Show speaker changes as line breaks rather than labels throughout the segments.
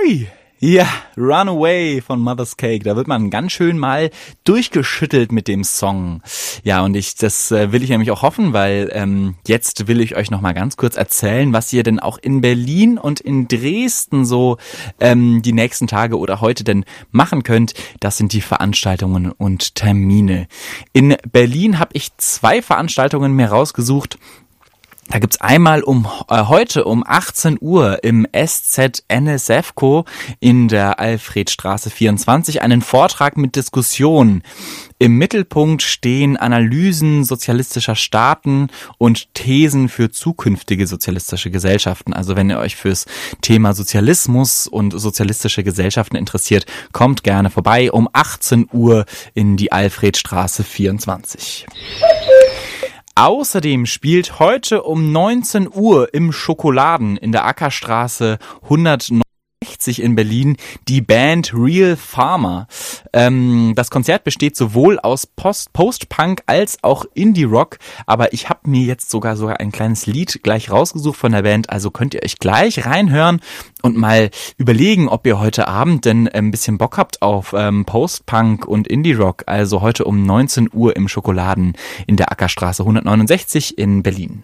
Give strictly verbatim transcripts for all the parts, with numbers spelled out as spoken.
Hui. Ja, Runaway von Mother's Cake, da wird man ganz schön mal durchgeschüttelt mit dem Song. Ja, und ich das äh, will ich nämlich auch hoffen, weil ähm, jetzt will ich euch noch mal ganz kurz erzählen, was ihr denn auch in Berlin und in Dresden so ähm, die nächsten Tage oder heute denn machen könnt. Das sind die Veranstaltungen und Termine. In Berlin habe ich zwei Veranstaltungen mir rausgesucht. Da gibt's einmal um äh, heute um achtzehn Uhr im S Z N S F Co. in der Alfredstraße vierundzwanzig einen Vortrag mit Diskussion. Im Mittelpunkt stehen Analysen sozialistischer Staaten und Thesen für zukünftige sozialistische Gesellschaften. Also wenn ihr euch fürs Thema Sozialismus und sozialistische Gesellschaften interessiert, kommt gerne vorbei um achtzehn Uhr in die Alfredstraße vierundzwanzig. Außerdem spielt heute um neunzehn Uhr im Schokoladen in der Ackerstraße hundertneunundsechzig in Berlin die Band Real Farmer. Ähm, das Konzert besteht sowohl aus Post- Post-Punk als auch Indie-Rock, aber ich habe mir jetzt sogar sogar ein kleines Lied gleich rausgesucht von der Band, also könnt ihr euch gleich reinhören und mal überlegen, ob ihr heute Abend denn ein bisschen Bock habt auf ähm, Post-Punk und Indie-Rock. Also heute um neunzehn Uhr im Schokoladen in der Ackerstraße hundertneunundsechzig in Berlin.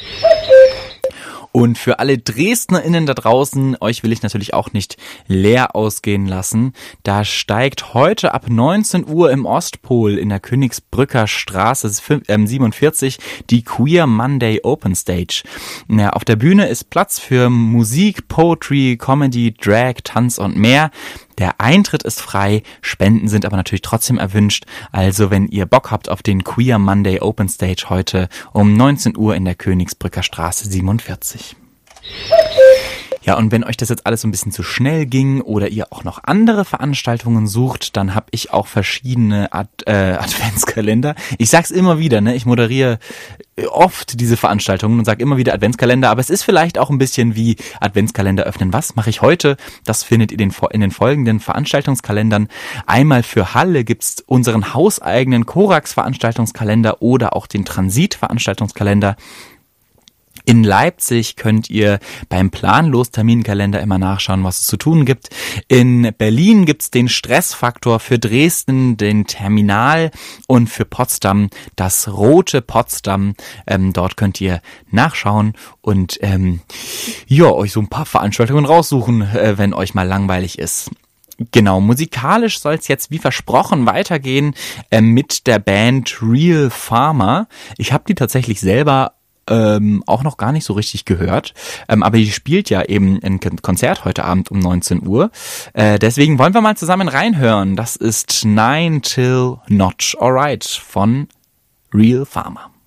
Und für alle DresdnerInnen da draußen, euch will ich natürlich auch nicht leer ausgehen lassen. Da steigt heute ab neunzehn Uhr im Ostpol in der Königsbrücker Straße siebenundvierzig die Queer Monday Open Stage. Ja, auf der Bühne ist Platz für Musik, Poetry, Comedy, Drag, Tanz und mehr. Der Eintritt ist frei, Spenden sind aber natürlich trotzdem erwünscht. Also wenn ihr Bock habt auf den Queer Monday Open Stage heute um neunzehn Uhr in der Königsbrücker Straße siebenundvierzig. Ja, und wenn euch das jetzt alles so ein bisschen zu schnell ging oder ihr auch noch andere Veranstaltungen sucht, dann habe ich auch verschiedene Ad, äh, Adventskalender. Ich sag's immer wieder, ne, ich moderiere oft diese Veranstaltungen und sage immer wieder Adventskalender, aber es ist vielleicht auch ein bisschen wie Adventskalender öffnen. Was mache ich heute? Das findet ihr in den folgenden Veranstaltungskalendern. Einmal für Halle gibt's unseren hauseigenen Korax-Veranstaltungskalender oder auch den Transit-Veranstaltungskalender. In Leipzig könnt ihr beim Planlos-Terminkalender immer nachschauen, was es zu tun gibt. In Berlin gibt's den Stressfaktor, für Dresden den Terminal und für Potsdam das Rote Potsdam. Ähm, dort könnt ihr nachschauen und ähm, ja, euch so ein paar Veranstaltungen raussuchen, äh, wenn euch mal langweilig ist. Genau, musikalisch soll es jetzt wie versprochen weitergehen äh, mit der Band Real Farmer. Ich habe die tatsächlich selber Ähm, auch noch gar nicht so richtig gehört, ähm, aber die spielt ja eben ein Konzert heute Abend um neunzehn Uhr, äh, deswegen wollen wir mal zusammen reinhören. Das ist Nine Till Not Alright von Real Farmer.